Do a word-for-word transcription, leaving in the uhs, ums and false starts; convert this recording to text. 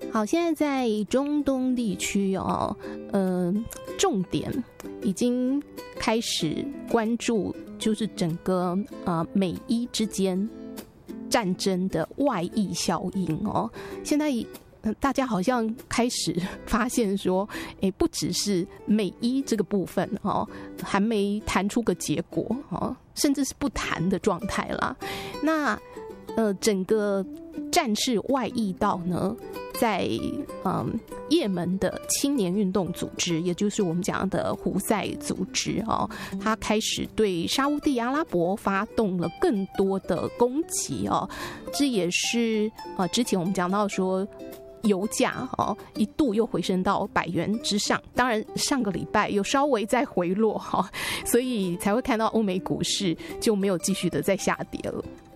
好，现在在中东地区哦，呃，重点已经开始关注，就是整个呃美伊之间战争的外溢效应哦。现在大家好像开始发现说，哎，不只是美伊这个部分哦，还没谈出个结果哦，甚至是不谈的状态啦。那呃，整个战事外溢到呢，在嗯也门的青年运动组织，也就是我们讲的胡塞组织哦，它开始对沙烏地阿拉伯发动了更多的攻击哦，这也是呃之前我们讲到说。油价哦一度又回升到百元之上，当然上个礼拜又稍微再回落哈，所以才会看到欧美股市就没有继续的再下跌了。